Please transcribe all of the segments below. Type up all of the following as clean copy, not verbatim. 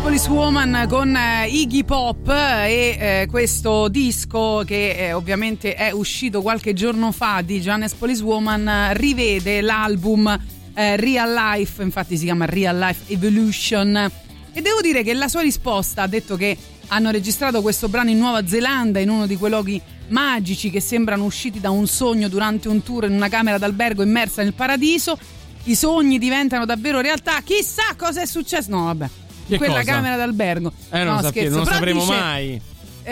Policewoman con Iggy Pop e questo disco che ovviamente è uscito qualche giorno fa di Johannes Policewoman rivede l'album Real Life, infatti si chiama Real Life Evolution, e devo dire che la sua risposta, ha detto che hanno registrato questo brano in Nuova Zelanda, in uno di quei luoghi magici che sembrano usciti da un sogno durante un tour in una camera d'albergo immersa nel paradiso. I sogni diventano davvero realtà, chissà cosa è successo. No, vabbè, in quella cosa? Camera d'albergo. Non lo sapremo mai.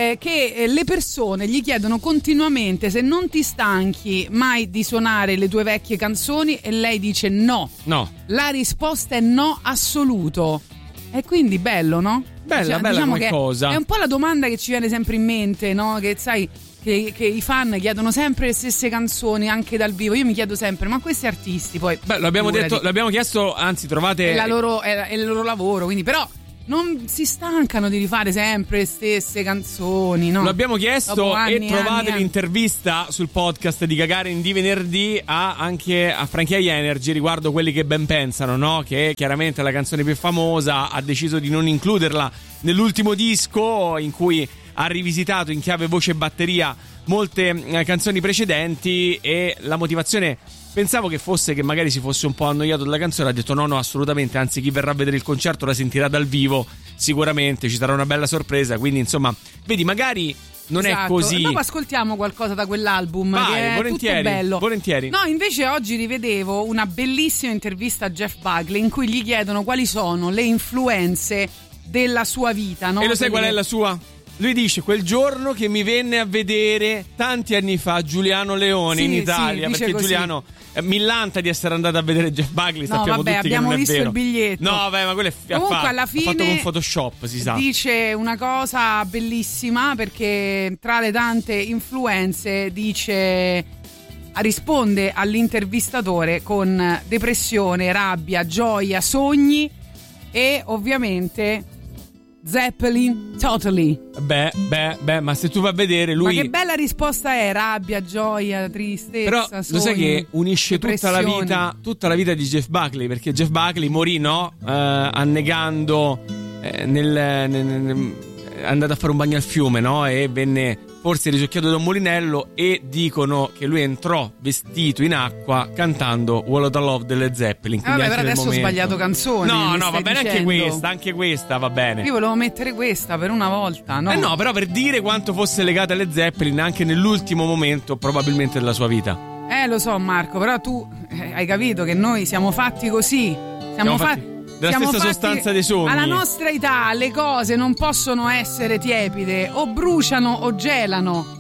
Che le persone gli chiedono continuamente se non ti stanchi mai di suonare le tue vecchie canzoni, e lei dice no. La risposta è no assoluto. E quindi bello, no? Bella diciamo come cosa. È un po' la domanda che ci viene sempre in mente, no? Che sai che i fan chiedono sempre le stesse canzoni anche dal vivo. Io mi chiedo sempre, ma questi artisti poi l'abbiamo chiesto, anzi trovate è il loro lavoro, quindi però non si stancano di rifare sempre le stesse canzoni, no? Lo abbiamo chiesto e trovate anni. l'intervista sul podcast di Gagarin di venerdì anche a Frankie Energy riguardo quelli che ben pensano, no? Che chiaramente la canzone più famosa ha deciso di non includerla nell'ultimo disco, in cui ha rivisitato in chiave voce e batteria molte canzoni precedenti, e la motivazione pensavo che fosse che magari si fosse un po' annoiato della canzone. Ha detto no, assolutamente, anzi chi verrà a vedere il concerto la sentirà dal vivo, sicuramente ci sarà una bella sorpresa, quindi insomma vedi, magari non è così. Dopo ascoltiamo qualcosa da quell'album. Vai, che è volentieri, tutto bello. Volentieri. No, invece oggi rivedevo una bellissima intervista a Jeff Buckley in cui gli chiedono quali sono le influenze della sua vita, no? E lo sai qual è la sua? Lui dice: quel giorno che mi venne a vedere tanti anni fa Giuliano Leone in Italia, perché così. Giuliano millanta di essere andato a vedere Jeff Buckley, sappiamo tutti che non è vero. Abbiamo visto il biglietto. No, ma quello è comunque alla fine ha fatto con Photoshop, si sa. Dice una cosa bellissima, perché tra le tante influenze risponde all'intervistatore con depressione, rabbia, gioia, sogni e ovviamente Zeppelin, Totally. Beh, ma se tu vai a vedere lui. Ma che bella risposta è: rabbia, gioia, tristezza. Però sogni, lo sai che unisce tutta la vita di Jeff Buckley, perché Jeff Buckley morì, no? Annegando è andato a fare un bagno al fiume, no? E venne forse risucchiato da un mulinello, e dicono che lui entrò vestito in acqua cantando Wall of the Love delle Zeppelin. Vabbè, però adesso ho sbagliato canzoni. No, va bene anche questa va bene. Io volevo mettere questa per una volta, no? No, però per dire quanto fosse legata alle Zeppelin anche nell'ultimo momento probabilmente della sua vita. Lo so, Marco, però tu hai capito che noi siamo fatti così. Siamo fatti della stessa sostanza dei sogni. Alla nostra età le cose non possono essere tiepide, o bruciano o gelano.